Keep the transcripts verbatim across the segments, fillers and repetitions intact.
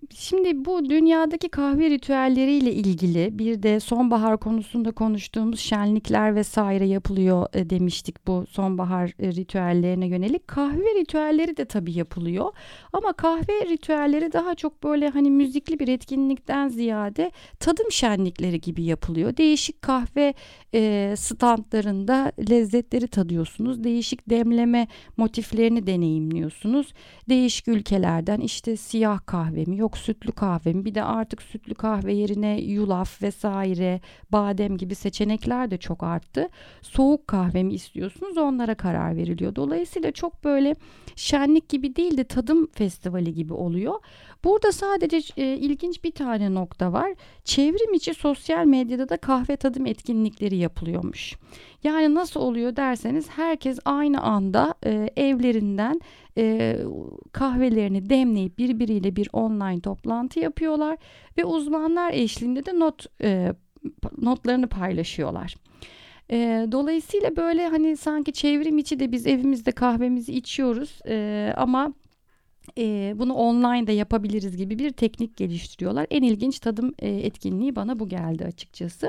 Şimdi bu dünyadaki kahve ritüelleriyle ilgili bir de sonbahar konusunda konuştuğumuz şenlikler vesaire yapılıyor e, demiştik bu sonbahar e, ritüellerine yönelik. Kahve ritüelleri de tabii yapılıyor. Ama kahve ritüelleri daha çok böyle hani müzikli bir etkinlikten ziyade tadım şenlikleri gibi yapılıyor. Değişik kahve e, standlarında lezzetleri tadıyorsunuz. Değişik demleme motiflerini deneyimliyorsunuz. Değişik ülkelerden işte siyah kahve mi yok sütlü kahve mi, bir de artık sütlü kahve yerine yulaf vesaire badem gibi seçenekler de çok arttı. Soğuk kahve mi istiyorsunuz, onlara karar veriliyor. Dolayısıyla çok böyle şenlik gibi değil de tadım festivali gibi oluyor. Burada sadece e, ilginç bir tane nokta var. Çevrim içi sosyal medyada da kahve tadım etkinlikleri yapılıyormuş. Yani nasıl oluyor derseniz herkes aynı anda e, evlerinden e, kahvelerini demleyip birbiriyle bir online toplantı yapıyorlar ve uzmanlar eşliğinde de not e, notlarını paylaşıyorlar. E, dolayısıyla böyle hani sanki çevrim içi de biz evimizde kahvemizi içiyoruz e, ama e, bunu online de yapabiliriz gibi bir teknik geliştiriyorlar. En ilginç tadım e, etkinliği bana bu geldi açıkçası.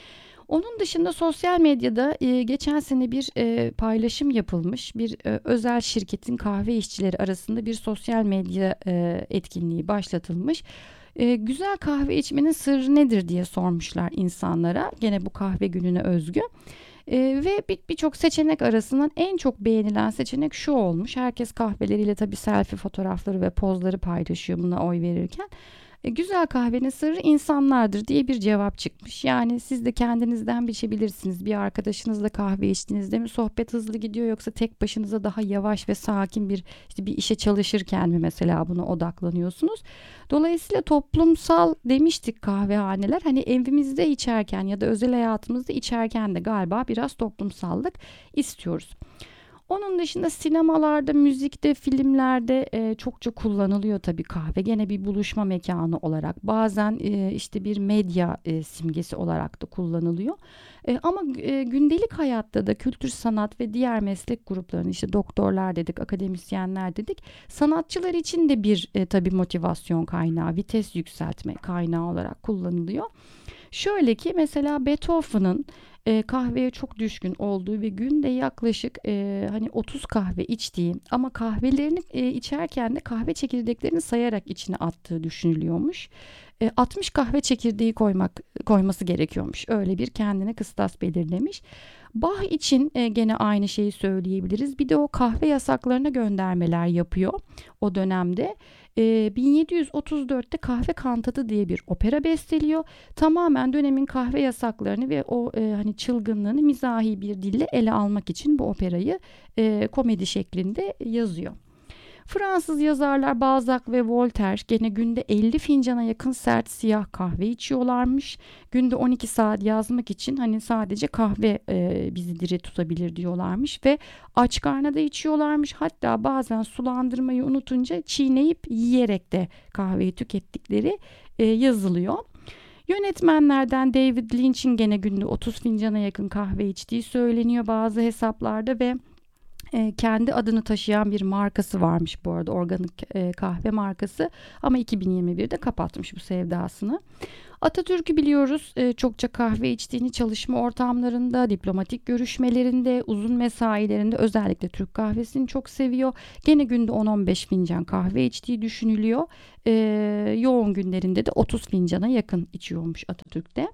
Onun dışında sosyal medyada e, geçen sene bir e, paylaşım yapılmış. Bir e, özel şirketin kahve işçileri arasında bir sosyal medya e, etkinliği başlatılmış. E, güzel kahve içmenin sırrı nedir diye sormuşlar insanlara. Gene bu kahve gününe özgü. E, ve bir- birçok seçenek arasından en çok beğenilen seçenek şu olmuş. Herkes kahveleriyle tabii selfie fotoğrafları ve pozları paylaşıyor buna oy verirken. E, güzel kahvenin sırrı insanlardır diye bir cevap çıkmış. Yani siz de kendinizden biçebilirsiniz. Bir arkadaşınızla kahve içtiğinizde mi sohbet hızlı gidiyor yoksa tek başınıza daha yavaş ve sakin bir işte bir işe çalışırken mi mesela buna odaklanıyorsunuz? Dolayısıyla toplumsal demiştik kahvehaneler hani evimizde içerken ya da özel hayatımızda içerken de galiba biraz toplumsallık istiyoruz. Onun dışında sinemalarda, müzikte, filmlerde e, çokça kullanılıyor tabii kahve. Gene bir buluşma mekanı olarak. Bazen e, işte bir medya e, simgesi olarak da kullanılıyor. E, ama e, gündelik hayatta da kültür, sanat ve diğer meslek gruplarının işte doktorlar dedik, akademisyenler dedik. Sanatçılar için de bir e, tabii motivasyon kaynağı, vites yükseltme kaynağı olarak kullanılıyor. Şöyle ki mesela Beethoven'ın e, kahveye çok düşkün olduğu ve günde yaklaşık e, hani otuz kahve içtiği ama kahvelerini e, içerken de kahve çekirdeklerini sayarak içine attığı düşünülüyormuş. E, altmış kahve çekirdeği koymak koyması gerekiyormuş. Öyle bir kendine kıstas belirlemiş. Bach için e, gene aynı şeyi söyleyebiliriz. Bir de o kahve yasaklarına göndermeler yapıyor o dönemde. E, bin yedi yüz otuz dörtte Kahve Kantatı diye bir opera besteliyor. Tamamen dönemin kahve yasaklarını ve o e, hani çılgınlığını mizahi bir dille ele almak için bu operayı e, komedi şeklinde yazıyor. Fransız yazarlar Balzac ve Voltaire gene günde elli fincana yakın sert siyah kahve içiyorlarmış. Günde on iki saat yazmak için hani sadece kahve e, bizi diri tutabilir diyorlarmış ve aç karnına da içiyorlarmış. Hatta bazen sulandırmayı unutunca çiğneyip yiyerek de kahveyi tükettikleri e, yazılıyor. Yönetmenlerden David Lynch'in gene günde otuz fincana yakın kahve içtiği söyleniyor bazı hesaplarda ve e, kendi adını taşıyan bir markası varmış bu arada organik e, kahve markası ama iki bin yirmi birde kapatmış bu sevdasını. Atatürk'ü biliyoruz e, çokça kahve içtiğini çalışma ortamlarında, diplomatik görüşmelerinde, uzun mesailerinde özellikle Türk kahvesini çok seviyor. Gene günde on on beş fincan kahve içtiği düşünülüyor. E, yoğun günlerinde de otuz fincana yakın içiyormuş Atatürk'te.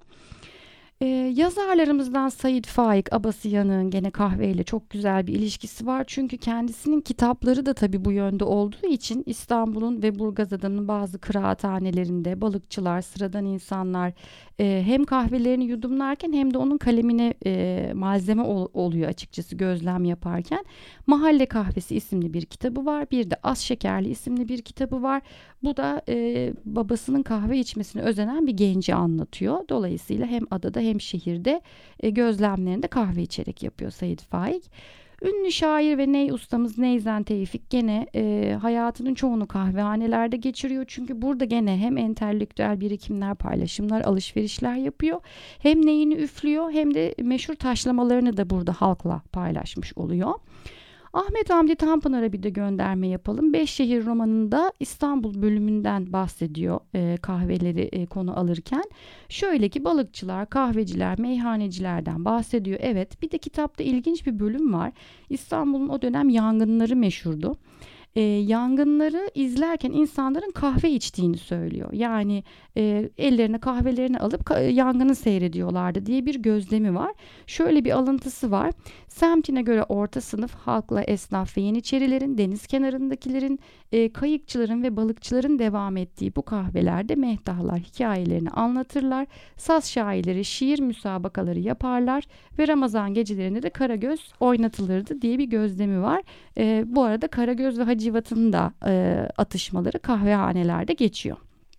Ee, yazarlarımızdan Said Faik Abasıyanık'ın gene kahveyle çok güzel bir ilişkisi var. Çünkü kendisinin kitapları da tabii bu yönde olduğu için İstanbul'un ve Burgazada'nın bazı kıraathanelerinde balıkçılar, sıradan insanlar e, hem kahvelerini yudumlarken hem de onun kalemine e, malzeme ol- oluyor açıkçası gözlem yaparken. Mahalle Kahvesi isimli bir kitabı var. Bir de Az Şekerli isimli bir kitabı var. Bu da e, babasının kahve içmesine özenen bir genci anlatıyor. Dolayısıyla hem adada hem şehirde e, gözlemlerinde kahve içerek yapıyor Said Faik. Ünlü şair ve ney ustamız Neyzen Tevfik gene e, hayatının çoğunu kahvehanelerde geçiriyor. Çünkü burada gene hem entelektüel birikimler, paylaşımlar, alışverişler yapıyor. Hem neyini üflüyor hem de meşhur taşlamalarını da burada halkla paylaşmış oluyor. Ahmet Hamdi Tanpınar'a bir de gönderme yapalım. Beş Şehir romanında İstanbul bölümünden bahsediyor e, kahveleri e, konu alırken. Şöyle ki balıkçılar, kahveciler, meyhanecilerden bahsediyor. Evet, bir de kitapta ilginç bir bölüm var. İstanbul'un o dönem yangınları meşhurdu. E, yangınları izlerken insanların kahve içtiğini söylüyor. Yani e, ellerine kahvelerini alıp ka- yangını seyrediyorlardı diye bir gözlemi var. Şöyle bir alıntısı var. Semtine göre orta sınıf halkla esnaf ve yeniçerilerin, deniz kenarındakilerin, e, kayıkçıların ve balıkçıların devam ettiği bu kahvelerde mehtahlar hikayelerini anlatırlar. Saz şairleri şiir müsabakaları yaparlar ve Ramazan gecelerinde de Karagöz oynatılırdı diye bir gözlemi var. E, bu arada Karagöz ve Hacivat'ın da e, atışmaları kahvehanelerde geçiyor.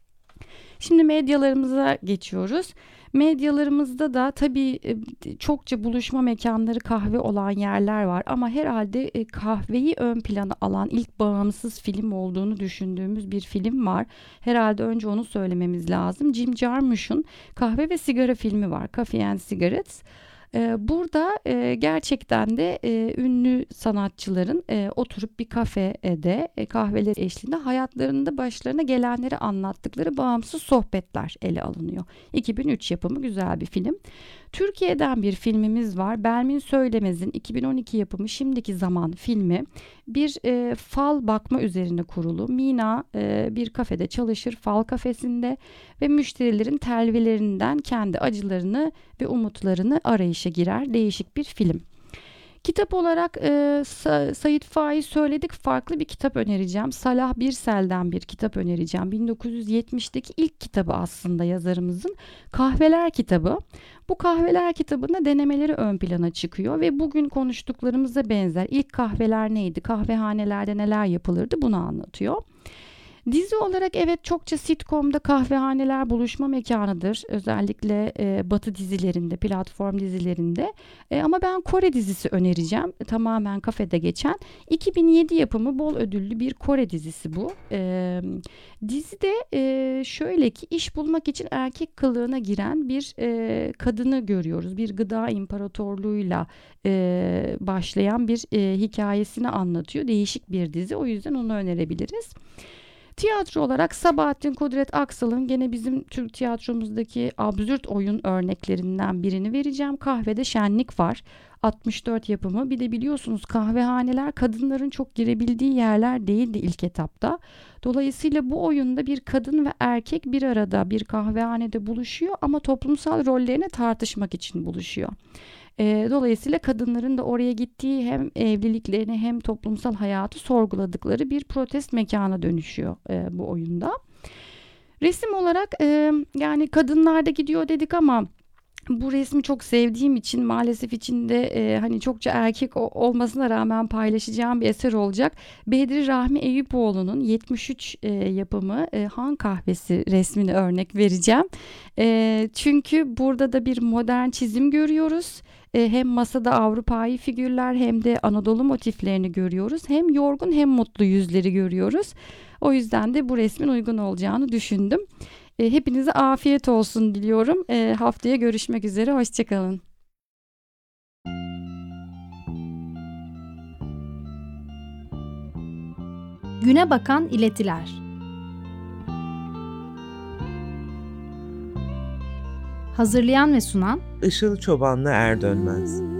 Şimdi medyalarımıza geçiyoruz. Medyalarımızda da tabii e, çokça buluşma mekanları, kahve olan yerler var ama herhalde e, kahveyi ön plana alan ilk bağımsız film olduğunu düşündüğümüz bir film var. Herhalde önce onu söylememiz lazım. Jim Jarmusch'un kahve ve sigara filmi var. Coffee and Cigarettes. Ee, Burada e, gerçekten de e, ünlü sanatçıların e, oturup bir kafede e, kahveleri eşliğinde hayatlarında başlarına gelenleri anlattıkları bağımsız sohbetler ele alınıyor. iki bin üç yapımı güzel bir film. Türkiye'den bir filmimiz var. Belmin Söylemez'in iki bin on iki yapımı Şimdiki Zaman filmi. Bir e, fal bakma üzerine kurulu. Mina e, bir kafede çalışır, fal kafesinde ve müşterilerin telvelerinden kendi acılarını ve umutlarını arayışa girer. Değişik bir film. Kitap olarak e, Sa- Sait Faik'i söyledik. Farklı bir kitap önereceğim. Salah Birsel'den bir kitap önereceğim. bin dokuz yüz yetmişteki ilk kitabı aslında yazarımızın. Kahveler kitabı. Bu Kahveler kitabında denemeleri ön plana çıkıyor ve bugün konuştuklarımıza benzer. İlk kahveler neydi? Kahvehanelerde neler yapılırdı? Bunu anlatıyor. Dizi olarak evet çokça sitcom'da kahvehaneler buluşma mekanıdır. Özellikle e, Batı dizilerinde, platform dizilerinde. E, ama ben Kore dizisi önereceğim. E, tamamen kafede geçen. iki bin yedi yapımı bol ödüllü bir Kore dizisi bu. E, dizide e, şöyle ki iş bulmak için erkek kılığına giren bir e, kadını görüyoruz. Bir gıda imparatorluğuyla e, başlayan bir e, hikayesini anlatıyor. Değişik bir dizi. O yüzden onu önerebiliriz. Tiyatro olarak Sabahattin Kudret Aksal'ın gene bizim Türk tiyatromuzdaki absürt oyun örneklerinden birini vereceğim. Kahvede Şenlik var. altmış dört yapımı. Bir de biliyorsunuz kahvehaneler kadınların çok girebildiği yerler değildi ilk etapta. Dolayısıyla bu oyunda bir kadın ve erkek bir arada bir kahvehanede buluşuyor ama toplumsal rollerini tartışmak için buluşuyor. E, dolayısıyla kadınların da oraya gittiği hem evliliklerini hem toplumsal hayatı sorguladıkları bir protest mekana dönüşüyor e, bu oyunda. Resim olarak e, yani kadınlar da gidiyor dedik ama bu resmi çok sevdiğim için maalesef içinde e, hani çokça erkek o- olmasına rağmen paylaşacağım bir eser olacak. Bedri Rahmi Eyüpoğlu'nun yetmiş üç e, yapımı e, Han Kahvesi resmini örnek vereceğim. E, çünkü burada da bir modern çizim görüyoruz. E, hem masada Avrupa'yı figürler hem de Anadolu motiflerini görüyoruz. Hem yorgun hem mutlu yüzleri görüyoruz. O yüzden de bu resmin uygun olacağını düşündüm. E, hepinize afiyet olsun diliyorum. E, haftaya görüşmek üzere. Hoşçakalın. Güne bakan iletiler. Hazırlayan ve sunan Işıl Çobanlı Erdönmez.